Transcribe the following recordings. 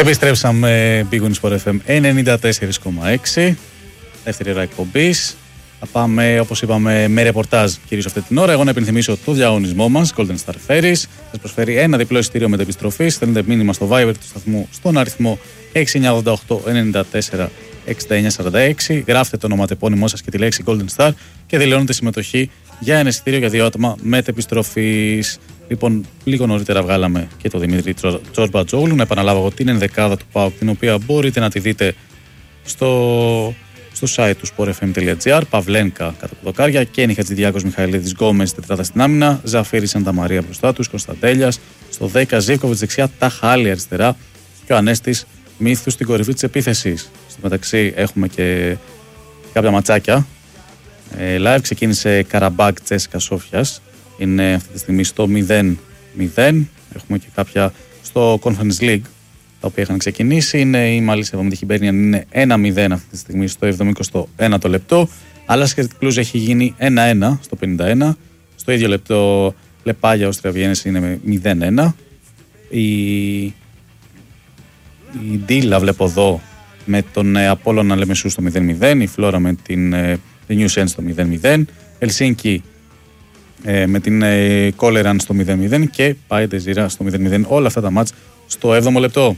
Επιστρέψαμε Big Win Sport FM 94,6. Δεύτερη ώρα εκπομπής. Θα πάμε, όπως είπαμε, με ρεπορτάζ κυρίως αυτή την ώρα. Εγώ να υπενθυμίσω το διαγωνισμό μας, Golden Star Ferries. Σας προσφέρει ένα διπλό εισιτήριο μετεπιστροφής. Στέλνετε μήνυμα στο Viber του σταθμού στον αριθμό 6988 94 6946. Γράφτε το ονοματεπώνυμό σας και τη λέξη Golden Star και δηλώνετε συμμετοχή για ένα εισιτήριο για 2 άτομα μετεπιστροφής. Λοιπόν, λίγο νωρίτερα βγάλαμε και το Δημήτρη Τσορμπατζόγλου. Να επαναλάβω εγώ την ενδεκάδα του ΠΑΟΚ, την οποία μπορείτε να τη δείτε στο site του sportfm.gr. Παυλένκα κατά τα δοκάρια, Κένι Χατζηδιάκος, Μιχαηλίδης, Γκόμες τετράδα στην άμυνα, Ζαφίρη Σαντα Μαρία μπροστά τους, Κωνσταντέλιας στο 10, Ζίβκοβιτς δεξιά, Ταχάλη αριστερά και ο Ανέστης Μύθου στην κορυφή της επίθεσης. Στο μεταξύ έχουμε και κάποια ματσάκια. Live ξεκίνησε Καραμπάκ Τσέσκα Σόφιας. Είναι αυτή τη στιγμή στο 0-0. Έχουμε και κάποια στο Conference League τα οποία είχαν ξεκινήσει. Είναι η Μαλίσια με τη Χιμπέρνιαν, είναι 1-0 αυτή τη στιγμή στο 71ο λεπτό. Αλλά Σκερτ Κλούζ έχει γίνει 1-1 στο 51. Στο ίδιο λεπτό Λεπάγια Όστρια Βιέννης είναι 0-1. Η Ντίλα βλέπω εδώ με τον Απόλλωνα Λεμεσού στο 0-0. Η Φλόρα με την Νιούσεν στο 0-0. Ελσίνκι με την Κόλεραν στο 0-0 και πάει Τεζίρα στο 0-0. Όλα αυτά τα μάτς στο 7ο λεπτό.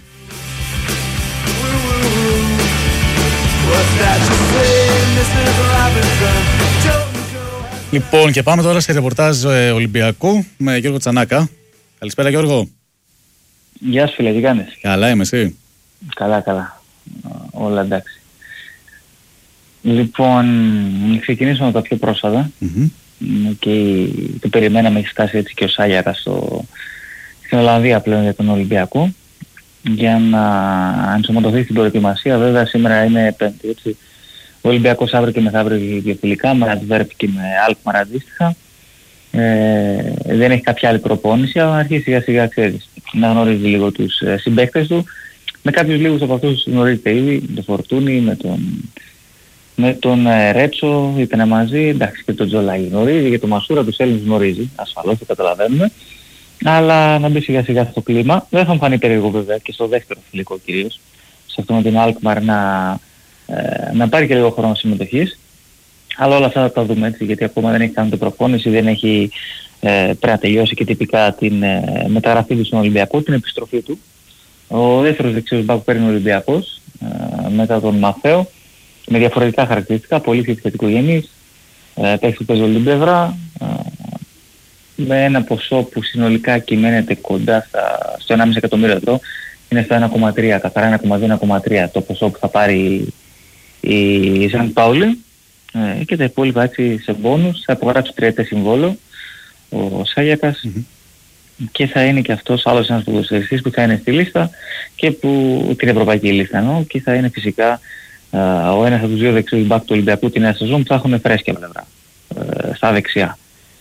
Λοιπόν, και πάμε τώρα σε ρεπορτάζ Ολυμπιακού με Γιώργο Τσανάκα. Καλησπέρα Γιώργο. Γεια σου φίλε, τι κάνεις? Καλά είμαι, εσύ? Καλά. Όλα εντάξει. Λοιπόν, ξεκινήσουμε με τα πιο πρόσφατα. Και το περιμέναμε, έχει φτάσει έτσι και ο Σάγιαρα στην Ολλανδία πλέον για τον Ολυμπιακό για να ενσωματωθεί στην προετοιμασία. Βέβαια σήμερα είναι Πέμπτη, έτσι. Ο Ολυμπιακός αύριο και μεθαύριο έχει δύο φιλικά με Αντβέρπ και με Αλκμαρ αντίστοιχα. Δεν έχει κάποια άλλη προπόνηση, αλλά αρχίσει σιγά σιγά, ξέρεις, να γνωρίζει λίγο τους συμπαίκτες του. Με κάποιους λίγους από αυτούς γνωρίζετε ήδη, τον Φορτούνι, με τον Ρέτσο ήταν μαζί, εντάξει, και τον Τζολάγι γνωρίζει, και τον Μασούρα τους Έλληνες γνωρίζει, ασφαλώς το καταλαβαίνουμε. Αλλά να μπει σιγά σιγά στο κλίμα. Δεν θα μου φανεί περίεργο βέβαια και στο δεύτερο φιλικό κυρίως, σε αυτό με την Αλκμαρ να πάρει και λίγο χρόνο συμμετοχής. Αλλά όλα αυτά θα τα δούμε έτσι, γιατί ακόμα δεν έχει κάνει την προπόνηση, δεν έχει πρέπει να τελειώσει και τυπικά την μεταγραφή του στον Ολυμπιακό, την επιστροφή του. Ο δεύτερος δεξιός μπακ που παίρνει ο Ολυμπιακός μετά τον Μαθαίο, με διαφορετικά χαρακτηριστικά, πολύ επιθετικογενής, παίχτη που παίζει όλη την πλευρά, με ένα ποσό που συνολικά κυμαίνεται κοντά στο 1,5 εκατομμύριο ευρώ, είναι στα 1,3, καθαρά 1,2-1,3 το ποσό που θα πάρει η Σαν Πάουλη, και τα υπόλοιπα έτσι σε μπόνους. Θα υπογράψει 3 ετές συμβόλαιο ο Σάγιακας και θα είναι και αυτός άλλος ένας ποδοσφαιριστής που θα είναι στη λίστα και την ευρωπαϊκή λίστα εννοώ, και θα είναι φυσικά ο ένας από τους δύο δεξιούς μπακ του Ολυμπιακού την νέα σεζόν που θα έχουν φρέσκια πλευρά στα δεξιά.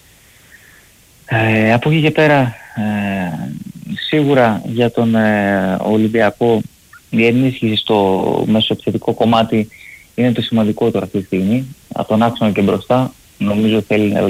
Από εκεί και πέρα σίγουρα για τον Ολυμπιακό η ενίσχυση στο μεσοεπιθετικό κομμάτι είναι το σημαντικότερο αυτή τη στιγμή. Από τον άξονα και μπροστά νομίζω θέλει